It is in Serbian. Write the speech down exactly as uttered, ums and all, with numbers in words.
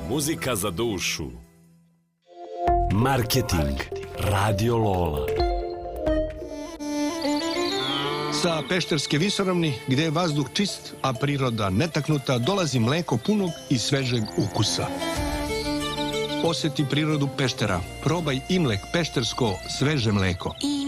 Muzika za dušu. Marketing. Radio Lola. Sa Pešterske visoravni, gde je vazduh čist, a priroda netaknuta, dolazi mleko punog i svežeg ukusa. Osjeti prirodu Peštera. Probaj Imlek, peštersko sveže mleko.